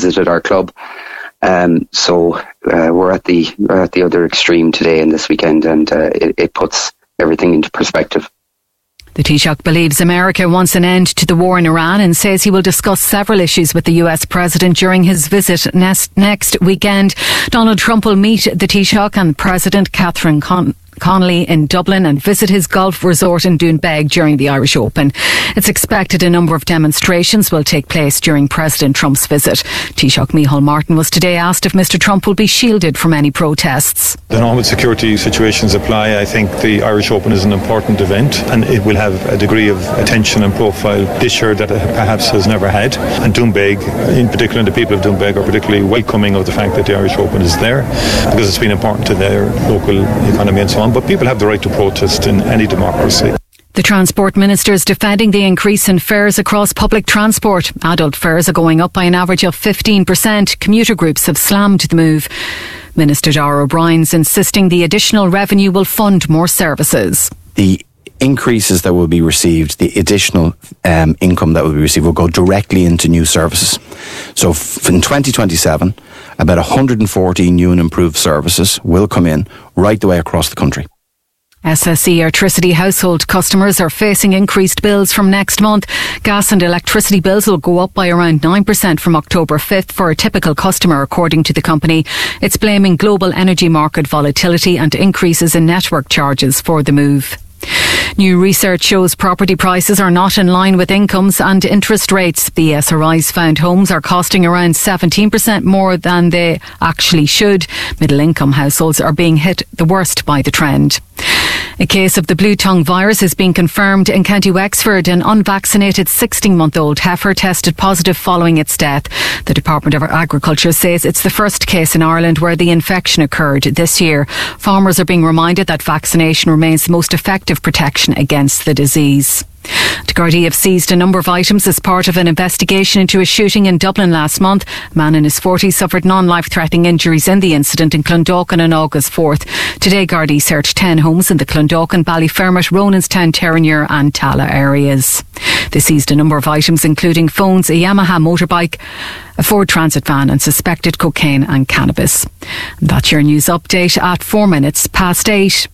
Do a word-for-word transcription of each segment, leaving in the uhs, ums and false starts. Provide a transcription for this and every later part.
visited our club. Um, so uh, we're at the we're at the other extreme today and this weekend, and uh, it, it puts everything into perspective. The Taoiseach believes America wants an end to the war in Iran and says he will discuss several issues with the U S President during his visit next, next weekend. Donald Trump will meet the Taoiseach and President Catherine Con- Connolly in Dublin and visit his golf resort in Doonbeg during the Irish Open. It's expected a number of demonstrations will take place during President Trump's visit. Taoiseach Micheál Martin was today asked if Mister Trump will be shielded from any protests. The normal security situations apply. I think the Irish Open is an important event and it will have a degree of attention and profile this year that it perhaps has never had. And Doonbeg, in particular, and the people of Doonbeg are particularly welcoming of the fact that the Irish Open is there because it's been important to their local economy and so on. But people have the right to protest in any democracy. The Transport Minister is defending the increase in fares across public transport. Adult fares are going up by an average of fifteen percent. Commuter groups have slammed the move. Minister Darragh O'Brien's insisting the additional revenue will fund more services. The increases that will be received, the additional um, income that will be received will go directly into new services. So f- in twenty twenty-seven, about one hundred fourteen new and improved services will come in right the way across the country. S S E Electricity household customers are facing increased bills from next month. Gas and electricity bills will go up by around nine percent from October fifth for a typical customer, according to the company. It's blaming global energy market volatility and increases in network charges for the move. New research shows property prices are not in line with incomes and interest rates. The S R I's found homes are costing around seventeen percent more than they actually should. Middle income households are being hit the worst by the trend. A case of the blue tongue virus has been confirmed in County Wexford. An unvaccinated sixteen-month-old heifer tested positive following its death. The Department of Agriculture says it's the first case in Ireland where the infection occurred this year. Farmers are being reminded that vaccination remains the most effective protection against the disease. The Gardaí have seized a number of items as part of an investigation into a shooting in Dublin last month. A man in his forties suffered non-life-threatening injuries in the incident in Clondalkin on August fourth. Today, Gardaí searched ten homes in the Clondalkin, Ballyfermot, Ronanstown, Terenure and Tala areas. They seized a number of items including phones, a Yamaha motorbike, a Ford Transit van and suspected cocaine and cannabis. And that's your news update at four minutes past eight.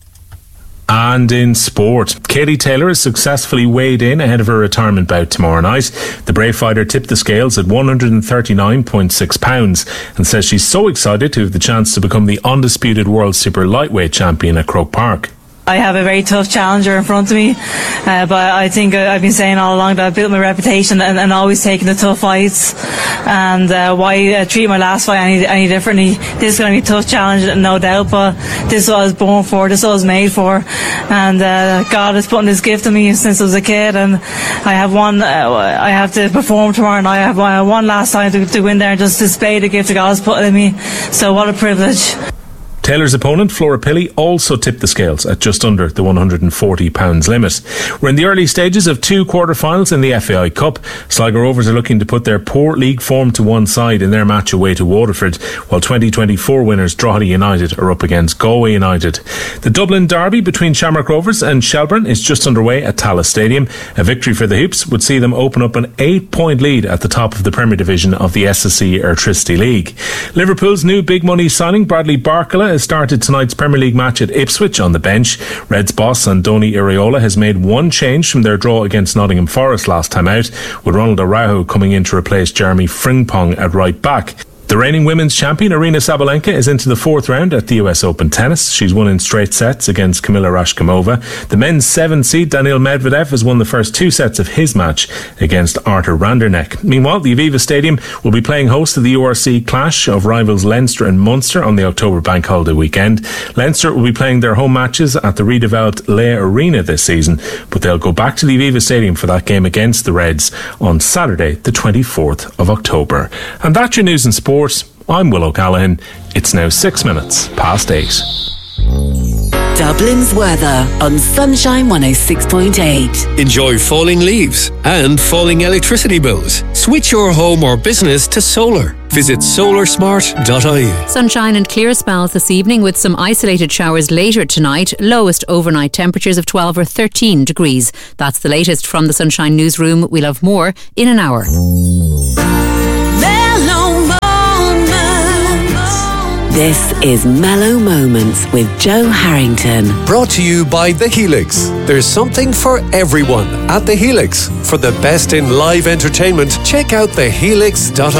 And in sport, Katie Taylor has successfully weighed in ahead of her retirement bout tomorrow night. The brave fighter tipped the scales at one hundred thirty-nine point six pounds and says she's so excited to have the chance to become the undisputed world super lightweight champion at Croke Park. I have a very tough challenger in front of me, uh, but I think I've been saying all along that I've built my reputation and, and always taking the tough fights. And uh, why uh, treat my last fight any, any differently? This is going to be a tough challenge, no doubt, but this is what I was born for, this is what I was made for. And uh, God has put this gift in me since I was a kid, and I have one, uh, I have to perform tomorrow night. I have one, one last time to, to win there and just display the gift that God has put in me. So what a privilege. Taylor's opponent, Flora Pilley, also tipped the scales at just under the one hundred forty pounds limit. We're in the early stages of two quarter-finals in the F A I Cup. Sligo Rovers are looking to put their poor league form to one side in their match away to Waterford, while twenty twenty-four winners Drogheda United are up against Galway United. The Dublin derby between Shamrock Rovers and Shelbourne is just underway at Tallaght Stadium. A victory for the Hoops would see them open up an eight-point lead at the top of the Premier Division of the S S E Electricity League. Liverpool's new big money signing, Bradley Barcola, has started tonight's Premier League match at Ipswich on the bench. Reds boss Andoni Iraola has made one change from their draw against Nottingham Forest last time out, with Ronald Araujo coming in to replace Jeremy Frimpong at right back. The reigning women's champion Aryna Sabalenka is into the fourth round at the U S Open Tennis. She's won in straight sets against Kamila Raškómová. The men's seven seed Daniil Medvedev has won the first two sets of his match against Artur Randerneck. Meanwhile, the Aviva Stadium will be playing host to the U R C clash of rivals Leinster and Munster on the October bank holiday weekend. Leinster will be playing their home matches at the redeveloped Lea Arena this season, but they'll go back to the Aviva Stadium for that game against the Reds on Saturday the twenty-fourth of October. And that's your news in sport. I'm Will O'Callaghan. It's now six minutes past eight. Dublin's weather on Sunshine one oh six point eight. Enjoy falling leaves and falling electricity bills. Switch your home or business to solar. Visit solar smart dot I E. Sunshine and clear spells this evening with some isolated showers later tonight. Lowest overnight temperatures of twelve or thirteen degrees. That's the latest from the Sunshine Newsroom. We'll have more in an hour. This is Mellow Moments with Joe Harrington. Brought to you by The Helix. There's something for everyone at The Helix. For the best in live entertainment, check out the helix dot I E.